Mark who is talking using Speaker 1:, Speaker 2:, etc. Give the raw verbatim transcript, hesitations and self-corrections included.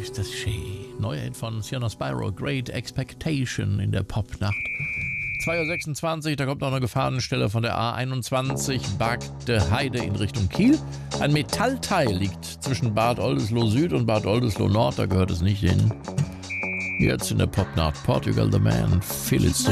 Speaker 1: ist das schön. Neuer Hit von Sienna Spyro, Great Expectation in der Popnacht. zwei Uhr sechsundzwanzig, da kommt noch eine Gefahrenstelle von der A einundzwanzig, Bagde Heide in Richtung Kiel. Ein Metallteil liegt zwischen Bad Oldesloe Süd und Bad Oldesloe Nord, da gehört es nicht hin. Jetzt in der Popnacht, Portugal the Man, Phyllis.